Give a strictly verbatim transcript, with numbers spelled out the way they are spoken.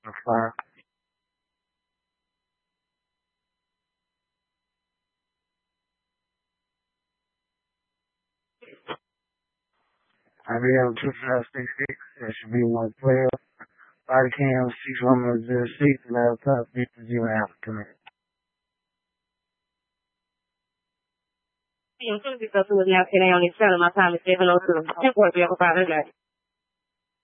the fire. I be able to trust six six. There should be one player. Body cam six one zero six. Laptop fifty zero African. I'm going to be so with now today on this channel. My time is seven oh two. ten forty-three. I'll provide that.